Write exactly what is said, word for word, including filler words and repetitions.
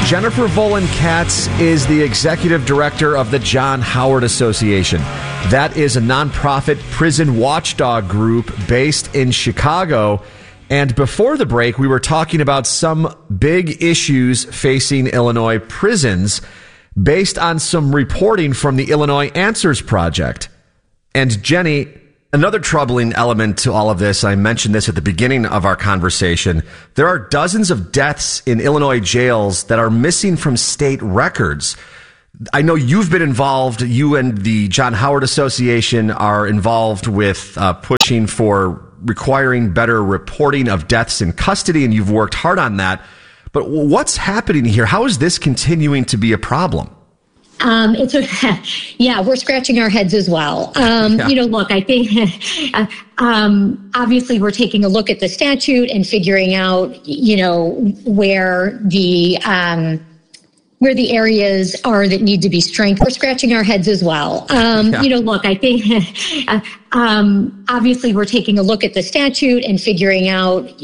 Jennifer Volin Katz is the executive director of the John Howard Association. That is a nonprofit prison watchdog group based in Chicago. And before the break, we were talking about some big issues facing Illinois prisons based on some reporting from the Illinois Answers Project. And Jenny, another troubling element to all of this, I mentioned this at the beginning of our conversation, there are dozens of deaths in Illinois jails that are missing from state records. I know you've been involved, you and the John Howard Association are involved with uh, pushing for requiring better reporting of deaths in custody, and you've worked hard on that. But what's happening here? How is this continuing to be a problem? Um, it's a, yeah, we're scratching our heads as well. Um, yeah. You know, look, I think, uh, um, obviously we're taking a look at the statute and figuring out, you know, where the, um, where the areas are that need to be strengthened. We're scratching our heads as well. Um, yeah. You know, look, I think, uh, um, obviously we're taking a look at the statute and figuring out,